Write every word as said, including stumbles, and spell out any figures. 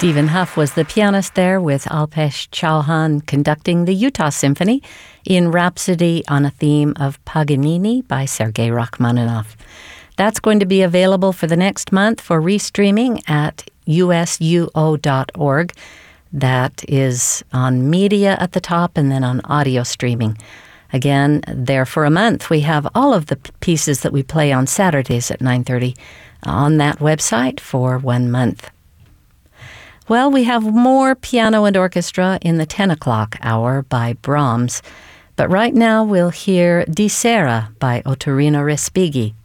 Stephen Huff was the pianist there, with Alpesh Chauhan conducting the Utah Symphony in Rhapsody on a Theme of Paganini by Sergei Rachmaninoff. That's going to be available for the next month for restreaming at U S U O dot org. That is on media at the top and then on audio streaming. Again, there for a month. We have all of the pieces that we play on Saturdays at nine thirty on that website for one month. Well, we have more piano and orchestra in the ten o'clock hour by Brahms. But right now we'll hear Di Sera by Ottorino Respighi.